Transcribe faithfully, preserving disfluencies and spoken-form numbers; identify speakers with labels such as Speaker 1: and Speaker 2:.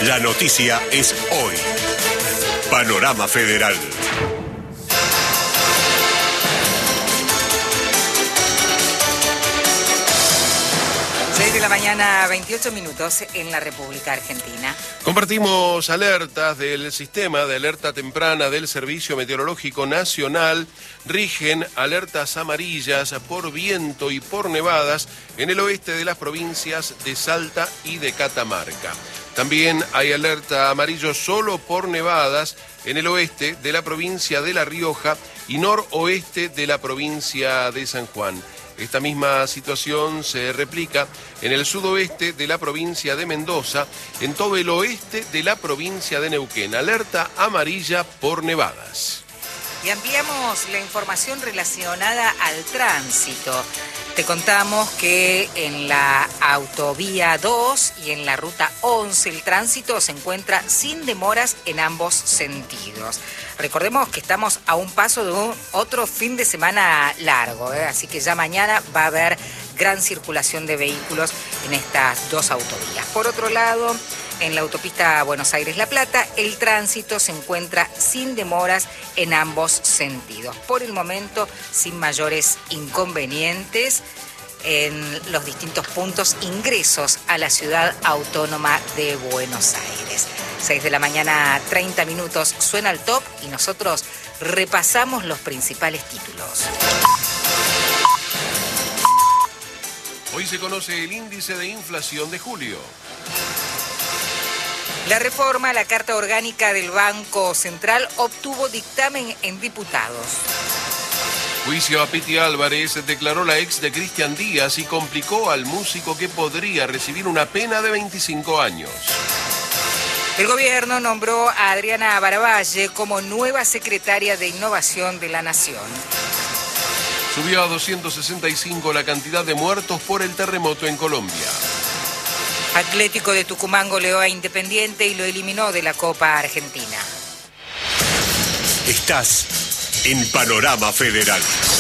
Speaker 1: La noticia es hoy. Panorama Federal.
Speaker 2: seis de la mañana, veintiocho minutos en la República Argentina.
Speaker 3: Compartimos alertas del sistema de alerta temprana del Servicio Meteorológico Nacional. Rigen alertas amarillas por viento y por nevadas en el oeste de las provincias de Salta y de Catamarca. También hay alerta amarillo solo por nevadas en el oeste de la provincia de La Rioja y noroeste de la provincia de San Juan. Esta misma situación se replica en el sudoeste de la provincia de Mendoza, en todo el oeste de la provincia de Neuquén. Alerta amarilla por nevadas.
Speaker 2: Y ampliamos la información relacionada al tránsito. Te contamos que en la autovía dos y en la ruta once el tránsito se encuentra sin demoras en ambos sentidos. Recordemos que estamos a un paso de un otro fin de semana largo, ¿eh? Así que ya mañana va a haber gran circulación de vehículos en estas dos autovías. Por otro lado, en la autopista Buenos Aires-La Plata, el tránsito se encuentra sin demoras en ambos sentidos. Por el momento, sin mayores inconvenientes en los distintos puntos ingresos a la ciudad autónoma de Buenos Aires. seis de la mañana, treinta minutos, suena el top y nosotros repasamos los principales títulos.
Speaker 3: Hoy se conoce el índice de inflación de julio.
Speaker 2: La reforma a la Carta Orgánica del Banco Central obtuvo dictamen en diputados.
Speaker 3: Juicio a Piti Álvarez, declaró la ex de Cristian Díaz y complicó al músico que podría recibir una pena de veinticinco años.
Speaker 2: El gobierno nombró a Adriana Baravalle como nueva secretaria de Innovación de la Nación.
Speaker 3: Subió a doscientos sesenta y cinco la cantidad de muertos por el terremoto en Colombia.
Speaker 2: Atlético de Tucumán goleó a Independiente y lo eliminó de la Copa Argentina.
Speaker 1: Estás en Panorama Federal.